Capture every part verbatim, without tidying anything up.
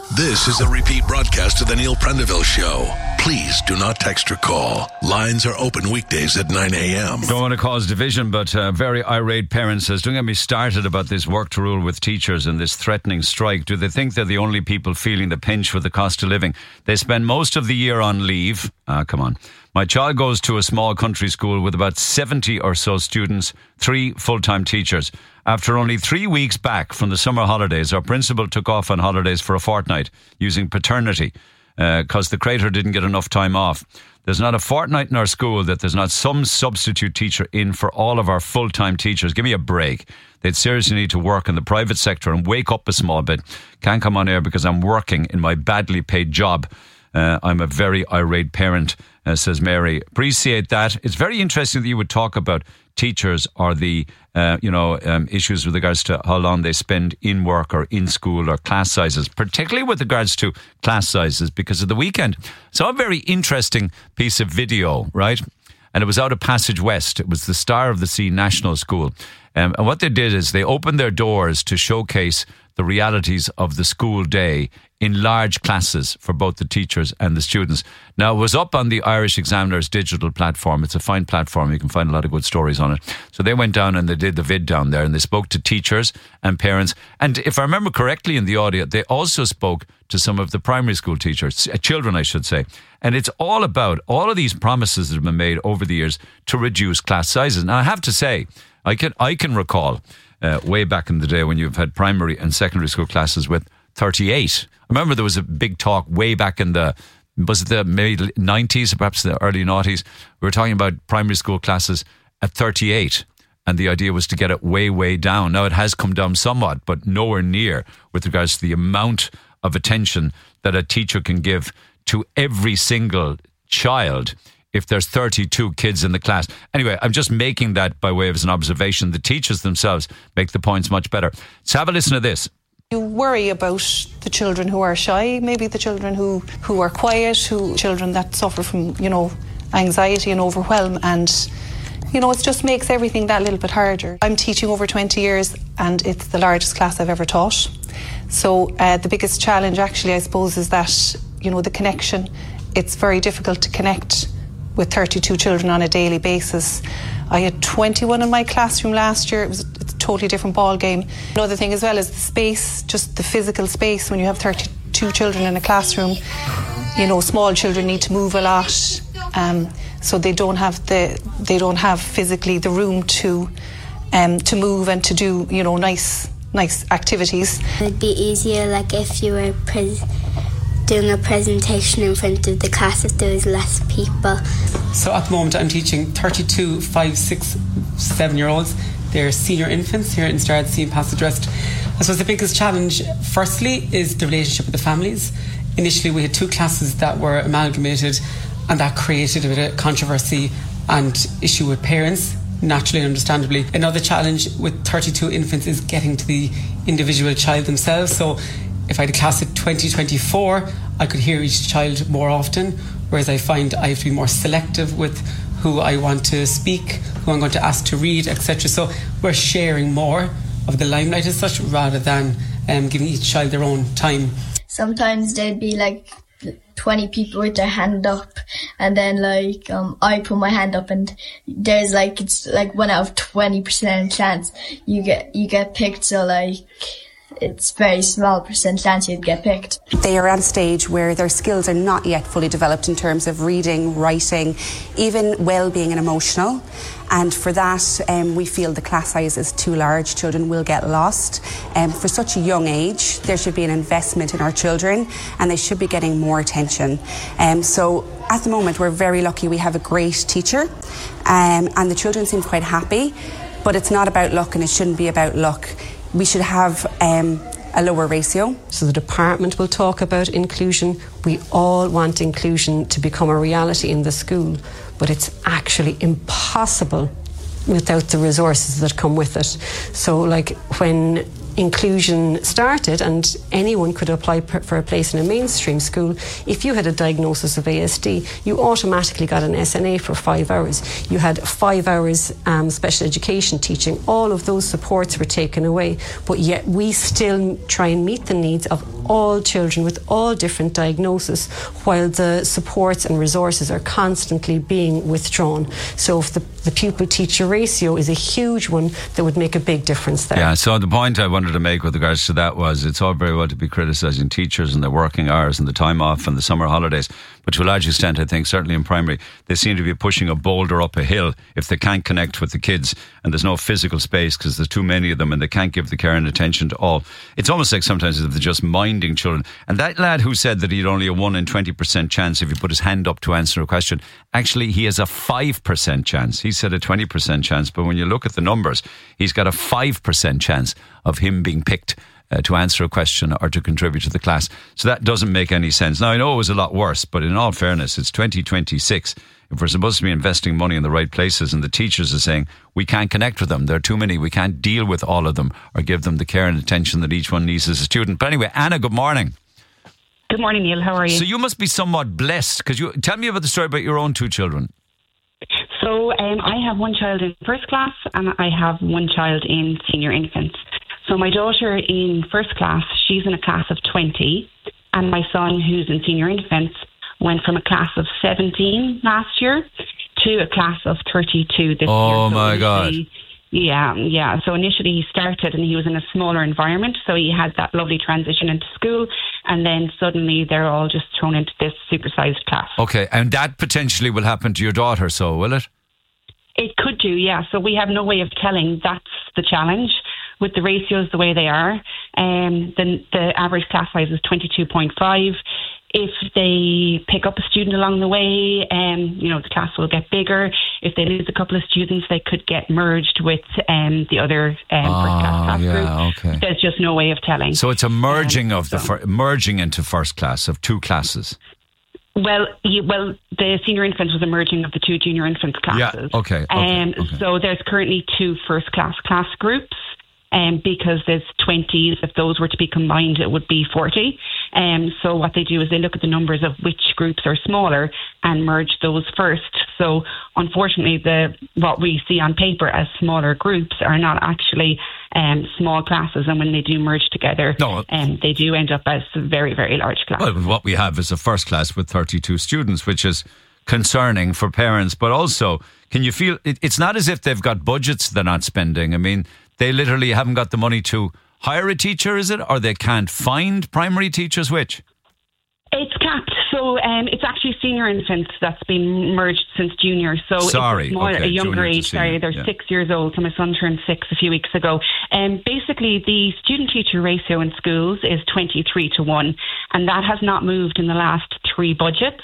This is a repeat broadcast of the Neil Prendeville Show. Please do not text or call. Lines are open weekdays at nine a.m. Don't want to cause division, but uh, very irate parent says, don't get me started about this work to rule with teachers and this threatening strike. Do they think they're the only people feeling the pinch with the cost of living? They spend most of the year on leave. Ah, come on. My child goes to a small country school with about seventy or so students, three full-time teachers. After only three weeks back from the summer holidays, our principal took off on holidays for a fortnight using paternity because uh, the crater didn't get enough time off. There's not a fortnight in our school that there's not some substitute teacher in for all of our full-time teachers. Give me a break. They'd seriously need to work in the private sector and wake up a small bit. Can't come on air because I'm working in my badly paid job. Uh, I'm a very irate parent, uh, says Mary. Appreciate that. It's very interesting that you would talk about teachers or the, uh, you know, um, issues with regards to how long they spend in work or in school or class sizes, particularly with regards to class sizes, because of the weekend. So a very interesting piece of video, right? And it was out of Passage West. It was the Star of the Sea National School. Um, and what they did is they opened their doors to showcase the realities of the school day in large classes for both the teachers and the students. Now, it was up on the Irish Examiner's digital platform. It's a fine platform. You can find a lot of good stories on it. So they went down and they did the vid down there and they spoke to teachers and parents. And if I remember correctly in the audio, they also spoke to some of the primary school teachers, children, I should say. And it's all about all of these promises that have been made over the years to reduce class sizes. Now, I have to say, I can, I can recall uh, way back in the day when you've had primary and secondary school classes with thirty-eight. I remember there was a big talk way back in the, was it the maybe nineties, perhaps the early noughties? We were talking about primary school classes at thirty-eight. And the idea was to get it way, way down. Now it has come down somewhat, but nowhere near with regards to the amount of attention that a teacher can give to every single child if there's thirty-two kids in the class. Anyway, I'm just making that by way of as an observation. The teachers themselves make the points much better. So have a listen to this. You worry about the children who are shy, maybe the children who, who are quiet, who children that suffer from, you know, anxiety and overwhelm, and, you know, it just makes everything that little bit harder. I'm teaching over twenty years and it's the largest class I've ever taught. So uh, the biggest challenge actually, I suppose, is that, you know, the connection. It's very difficult to connect with thirty-two children on a daily basis. I had twenty-one in my classroom last year. It was a totally different ball game. Another thing as well is the space, just the physical space. When you have thirty-two children in a classroom, you know, small children need to move a lot, um, so they don't have the they don't have physically the room to um, to move and to do, you know, nice nice activities. It'd be easier, like if you were pres- doing a presentation in front of the class if there was less people. So at the moment I'm teaching thirty-two, five, six, seven year olds. They're senior infants here in Star of the Sea and Passage West. I suppose the biggest challenge, firstly, is the relationship with the families. Initially we had two classes that were amalgamated and that created a bit of controversy and issue with parents, naturally and understandably. Another challenge with thirty-two infants is getting to the individual child themselves. So if I had a class at twenty, twenty-four, I could hear each child more often, whereas I find I have to be more selective with who I want to speak, who I'm going to ask to read, et cetera. So we're sharing more of the limelight as such, rather than um, giving each child their own time. Sometimes there'd be like twenty people with their hand up, and then like um, I put my hand up, and there's like it's like one out of twenty percent chance you get you get picked. So like, it's very small percent chance you'd get picked. They are at a stage where their skills are not yet fully developed in terms of reading, writing, even well-being and emotional. And for that, um, we feel the class size is too large. Children will get lost. Um, for such a young age, there should be an investment in our children and they should be getting more attention. Um, so at the moment, we're very lucky we have a great teacher um, and the children seem quite happy, but it's not about luck and it shouldn't be about luck. We should have um, a lower ratio. So the department will talk about inclusion. We all want inclusion to become a reality in the school, but it's actually impossible without the resources that come with it. So like when inclusion started and anyone could apply for a place in a mainstream school, if you had a diagnosis of A S D, you automatically got an S N A for five hours. You had five hours um, special education teaching. All of those supports were taken away, but yet we still try and meet the needs of all children with all different diagnoses, while the supports and resources are constantly being withdrawn. So if the, the pupil-teacher ratio is a huge one, that would make a big difference there. Yeah, so the point I wanted to make with regards to that was it's all very well to be criticising teachers and their working hours and the time off and the summer holidays, but to a large extent, I think, certainly in primary, they seem to be pushing a boulder up a hill if they can't connect with the kids and there's no physical space because there's too many of them and they can't give the care and attention to all. It's almost like sometimes if they're just minding children. And that lad who said that he'd only a one in twenty percent chance if he put his hand up to answer a question, actually he has a five percent chance. He said a twenty percent chance, but when you look at the numbers, he's got a five percent chance of him being picked Uh, to answer a question or to contribute to the class. So that doesn't make any sense. Now, I know it was a lot worse, but in all fairness, it's twenty twenty-six. If we're supposed to be investing money in the right places and the teachers are saying, we can't connect with them, there are too many, we can't deal with all of them or give them the care and attention that each one needs as a student. But anyway, Anna, good morning. Good morning, Neil. How are you? So you must be somewhat blessed, because you tell me about the story about your own two children. So um, I have one child in first class and I have one child in senior infants. So my daughter in first class, she's in a class of twenty, and my son, who's in senior infants, went from a class of seventeen last year to a class of thirty-two this oh year. Oh my God. Yeah, yeah. So initially he started and he was in a smaller environment, so he had that lovely transition into school, and then suddenly they're all just thrown into this supersized class. Okay, and that potentially will happen to your daughter, so will it? It could do, yeah. So we have no way of telling. That's the challenge. With the ratios the way they are, um, the, the average class size is twenty-two point five. If they pick up a student along the way, um, you know, the class will get bigger. If they lose a couple of students, they could get merged with um, the other um, oh, first class class yeah, group. Okay. There's just no way of telling. So it's a merging um, of the so. fir- merging into first class of two classes. Well, you, well, the senior infants was a merging of the two junior infants classes. Yeah. Okay. okay, um, okay. So there's currently two first class class groups. Um, because there's twenties, if those were to be combined, it would be forty. Um, so what they do is they look at the numbers of which groups are smaller and merge those first. So unfortunately, the what we see on paper as smaller groups are not actually um, small classes, and when they do merge together, no. um, they do end up as very, very large classes. Well, what we have is a first class with thirty-two students, which is concerning for parents, but also, can you feel, it, it's not as if they've got budgets they're not spending. I mean, they literally haven't got the money to hire a teacher, is it? Or they can't find primary teachers, which? It's capped. So um, it's actually senior infants that's been merged since junior. So sorry, it's a, smaller, okay. a younger junior age. Sorry, they're yeah. six years old. So my son turned six a few weeks ago. And um, basically, the student-teacher ratio in schools is twenty-three to one. And that has not moved in the last three budgets.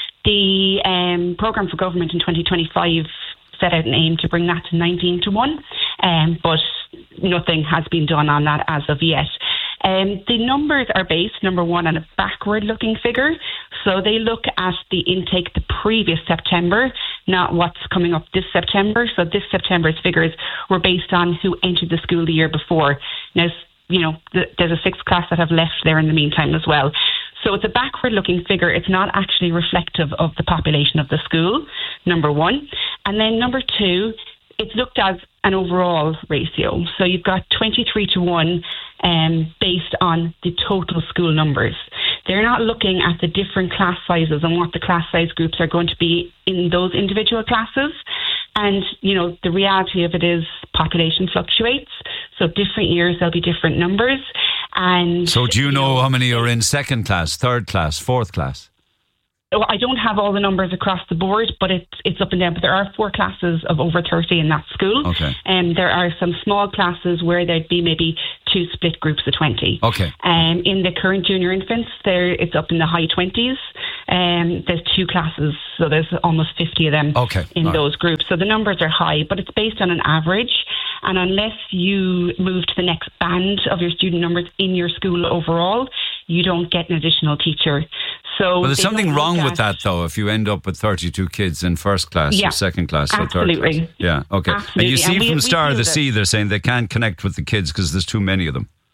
The um, programme for government in twenty twenty-five set out an aim to bring that to nineteen to one, um, but nothing has been done on that as of yet. Um, the numbers are based, number one, on a backward-looking figure. So they look at the intake the previous September, not what's coming up this September. So this September's figures were based on who entered the school the year before. Now, you know, th- there's a sixth class that have left there in the meantime as well. So it's a backward-looking figure. It's not actually reflective of the population of the school, number one. And then number two, it's looked as an overall ratio. So you've got twenty-three to one um, based on the total school numbers. They're not looking at the different class sizes and what the class size groups are going to be in those individual classes. And, you know, the reality of it is population fluctuates. So different years, there'll be different numbers. And so do you, you know, know how many are in second class, third class, fourth class? I don't have all the numbers across the board, but it's it's up and down. But there are four classes of over thirty in that school. Okay. And um, there are some small classes where there'd be maybe two split groups of twenty. Okay. Um, in the current junior infants, there it's up in the high twenties. Um, there's two classes, so there's almost fifty of them okay. in all those right. groups. So the numbers are high, but it's based on an average. And unless you move to the next band of your student numbers in your school overall, you don't get an additional teacher. So well, there's they something don't wrong look with at- that, though, if you end up with thirty-two kids in first class Yeah, or second class or third absolutely. class. Yeah, okay. Absolutely. And you see And we- from we Star of feel the that- Sea, they're saying they can't connect with the kids because there's too many of them.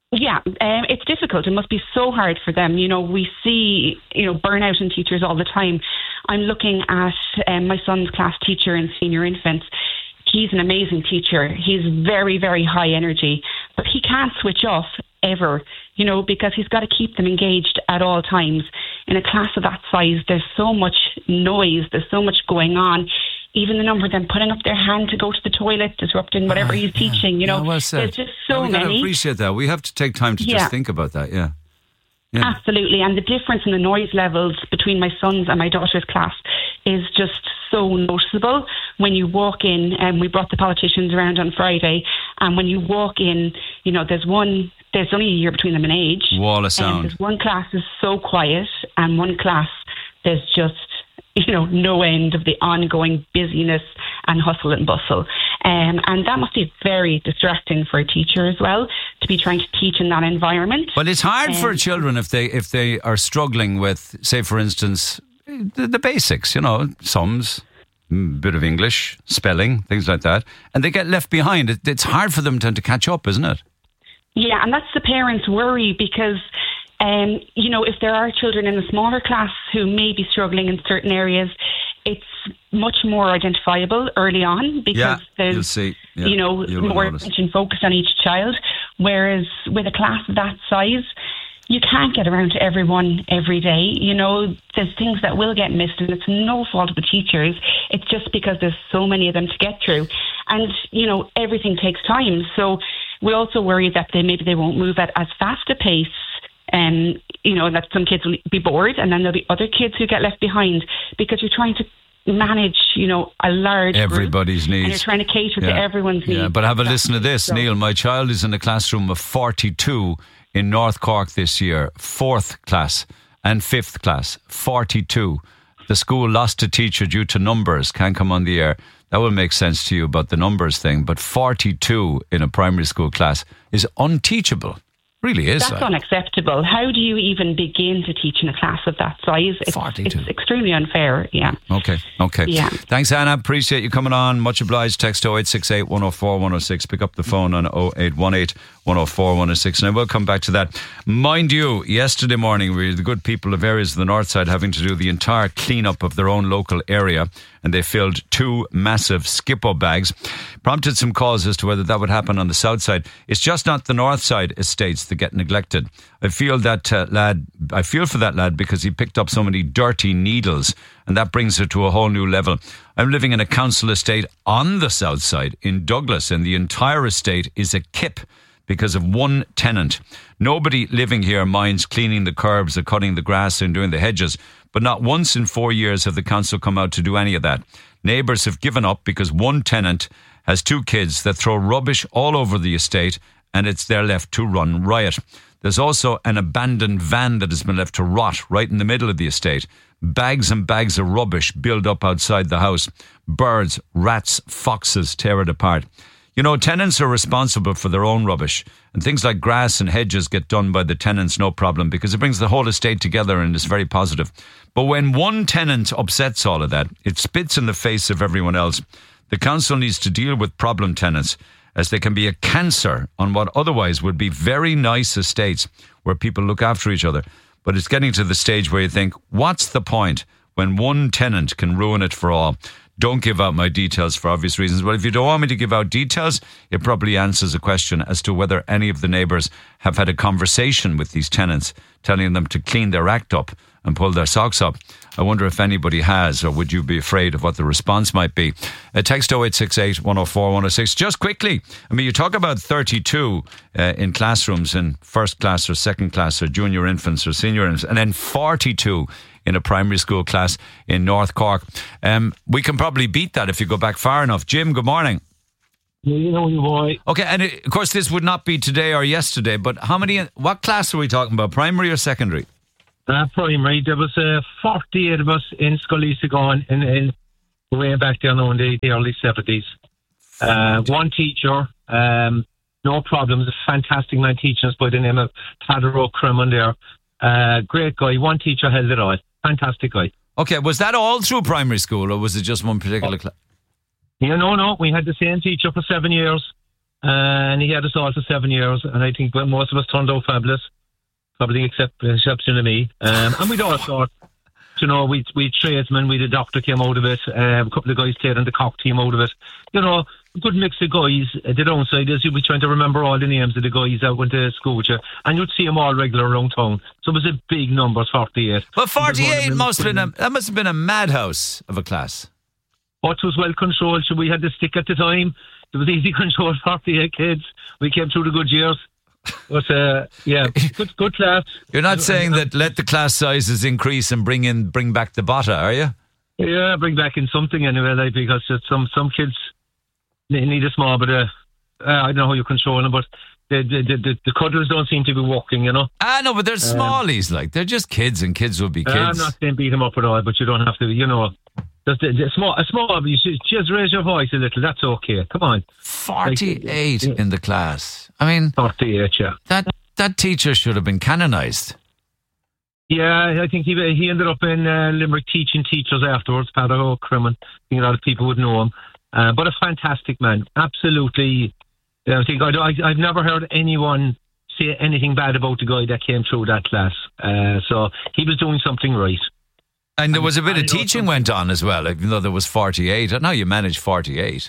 Yeah, um, it's difficult. It must be so hard for them. You know, we see, you know, burnout in teachers all the time. I'm looking at um, my son's class teacher in senior infants. He's an amazing teacher. He's very, very high energy, but he can't switch off ever, you know, because he's got to keep them engaged at all times. In a class of that size, there's so much noise, there's so much going on. Even the number of them putting up their hand to go to the toilet, disrupting whatever he's yeah. teaching, you know, yeah, well there's just so yeah, we many. I appreciate that. We have to take time to yeah. just think about that, yeah. yeah. Absolutely. And the difference in the noise levels between my son's and my daughter's class is just so noticeable. When you walk in, and we brought the politicians around on Friday, and when you walk in, you know, there's one, there's only a year between them in age. Wall of sound. And there's one class is so quiet, and one class there's just, you know, no end of the ongoing busyness and hustle and bustle. Um, and that must be very distracting for a teacher as well, to be trying to teach in that environment. But it's hard um, for children if they if they are struggling with, say, for instance, the, the basics, you know, sums, bit of English, spelling, things like that, and they get left behind. It, it's hard for them to, to catch up, isn't it? Yeah, and that's the parents' worry, because Um, you know, if there are children in the smaller class who may be struggling in certain areas, it's much more identifiable early on, because yeah, there's, you'll see. Yeah, you know, more attention focused on each child. Whereas with a class of that size, you can't get around to everyone every day. You know, there's things that will get missed, and it's no fault of the teachers. It's just because there's so many of them to get through. And, you know, everything takes time. So we also worry that they maybe they won't move at as fast a pace. And, um, you know, that some kids will be bored, and then there'll be other kids who get left behind, because you're trying to manage, you know, a large everybody's group, needs. and you're trying to cater yeah. to everyone's needs. Yeah, but have a listen to this, so. Neil. My child is in a classroom of forty-two in North Cork this year, fourth class and fifth class, forty-two. The school lost a teacher due to numbers, can't come on the air. That will make sense to you about the numbers thing, but forty-two in a primary school class is unteachable. Really is. That's that. unacceptable. How do you even begin to teach in a class of that size? It's, forty-two. It's extremely unfair, yeah. Okay, okay. Yeah. Thanks, Anna. Appreciate you coming on. Much obliged. Text oh eight six eight, one oh four, one oh six. Pick up the phone on oh eight one eight, one oh four, one oh six. And I will come back to that. Mind you, yesterday morning, we were the good people of areas of the north side having to do the entire clean-up of their own local area, and they filled two massive Skippo bags. Prompted some calls as to whether that would happen on the south side. It's just not the north side estates that get neglected. I feel that uh, lad, I feel for that lad, because he picked up so many dirty needles, and that brings it to a whole new level. I'm living in a council estate on the south side in Douglas, and the entire estate is a kip because of one tenant. Nobody living here minds cleaning the curbs or cutting the grass and doing the hedges, but not once in four years have the council come out to do any of that. Neighbours have given up because one tenant has two kids that throw rubbish all over the estate, and it's there left to run riot. There's also an abandoned van that has been left to rot right in the middle of the estate. Bags and bags of rubbish build up outside the house. Birds, rats, foxes tear it apart. You know, tenants are responsible for their own rubbish, and things like grass and hedges get done by the tenants, no problem, because it brings the whole estate together and is very positive. But when one tenant upsets all of that, it spits in the face of everyone else. The council needs to deal with problem tenants, as they can be a cancer on what otherwise would be very nice estates where people look after each other. But it's getting to the stage where you think, what's the point when one tenant can ruin it for all? Don't give out my details for obvious reasons. Well, if you don't want me to give out details, it probably answers a question as to whether any of the neighbours have had a conversation with these tenants, telling them to clean their act up and pull their socks up. I wonder if anybody has, or would you be afraid of what the response might be? Uh, text oh eight six eight, one oh four, one oh six. Just quickly, I mean, you talk about thirty-two uh, in classrooms in first class or second class or junior infants or senior infants, and then forty-two in a primary school class in North Cork. Um, we can probably beat that if you go back far enough. Jim, good morning. You know, you boy. Okay, and it, of course this would not be today or yesterday, but how many, what class are we talking about, primary or secondary? Uh, primary. There was uh, forty-eight of us in Scollisigon in, in way back there now in the, the early seventies. Uh, one teacher, um, no problems, a fantastic man teaching us by the name of Padder O'Crimon there. Uh, great guy, one teacher held it all. Fantastic guy. Okay, was that all through primary school, or was it just one particular class? Yeah, no, no. We had the same teacher for seven years. Uh, and he had us all for seven years, and I think most of us turned out fabulous, probably except the exception of me. Um, and we'd all thought, you know, we we tradesmen, we the doctor came out of it, uh, a couple of guys played on the cock team out of it. You know, a good mix of guys. Uh, the downside is you'd be trying to remember all the names of the guys that went to school with you, and you'd see them all regular around town. So it was a big number, forty-eight. But forty-eight must have been a, that must have been a madhouse of a class. But it was well controlled. So we had the stick at the time. It was easy control, forty-eight kids. We came through the good years. But uh, yeah, good, good class. You're not saying that let the class sizes increase and bring in, bring back the botta, are you? Yeah, bring back in something anyway, like, because some some kids need a small bit of, uh, I don't know how you control them, but the the, the the cuddles don't seem to be working, you know. Ah, no, but they're smallies, um, like they're just kids, and kids will be kids. I'm not saying beat them up at all, but you don't have to, you know. Just a, a small, a small. You should just raise your voice a little. That's okay. Come on. Forty-eight like, in the class. I mean, forty-eight. Yeah. That that teacher should have been canonised. Yeah, I think he he ended up in uh, Limerick teaching teachers afterwards. Paddy O'Crimmon. I think a lot of people would know him. Uh, but a fantastic man. Absolutely. I think I, I I've never heard anyone say anything bad about the guy that came through that class. Uh, so he was doing something right. And there was a bit of teaching went on as well, even though there was forty-eight. Now you manage forty-eight.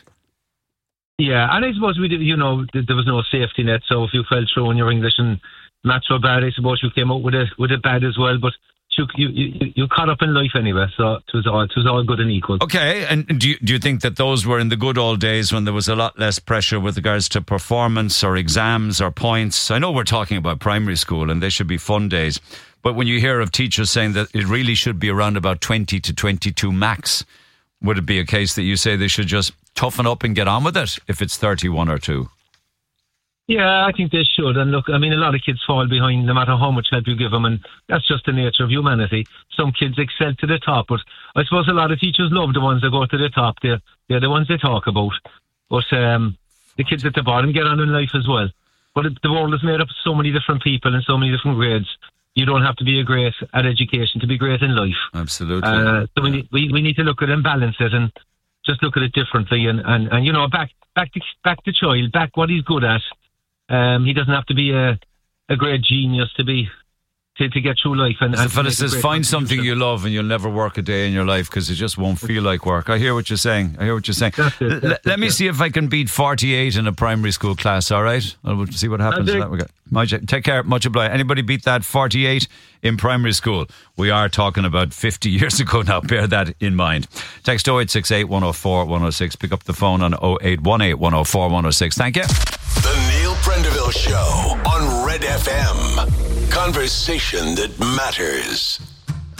Yeah, and I suppose we did, you know, there was no safety net, so if you fell through in your English and not so bad, I suppose you came out with a with a bad as well, but you you you, you caught up in life anyway, so it was all it was all good and equal. Okay, and do you, do you think that those were in the good old days when there was a lot less pressure with regards to performance or exams or points? I know we're talking about primary school and they should be fun days, but when you hear of teachers saying that it really should be around about twenty to twenty-two max, would it be a case that you say they should just toughen up and get on with it if it's thirty-one or two? Yeah, I think they should. And look, I mean, a lot of kids fall behind no matter how much help you give them, and that's just the nature of humanity. Some kids excel to the top, but I suppose a lot of teachers love the ones that go to the top. They're, they're the ones they talk about. But um, the kids at the bottom get on in life as well. But it, the world is made up of so many different people and so many different grades. You don't have to be a great at education to be great in life. Absolutely. Uh, so we need, we, we need to look at it and balance it and just look at it differently. And, and, and you know, back back the, back the child, back what he's good at. Um, he doesn't have to be a, a great genius to be to, to get through life. And, As and the fella says, find something you love and you'll never work a day in your life because it just won't feel like work. I hear what you're saying. I hear what you're saying. That's it, that's L- it, let me yeah. see if I can beat forty-eight in a primary school class, all right? I'll see what happens. Okay. That we got. Take care. Much obliged. Anybody beat that forty-eight in primary school? We are talking about fifty years ago now. Bear that in mind. Text oh eight six eight, one oh four, one oh six. Pick up the phone on oh eight one eight, one oh four, one oh six. Thank you. The Neil Prendeville Show on Red F M. Conversation that matters.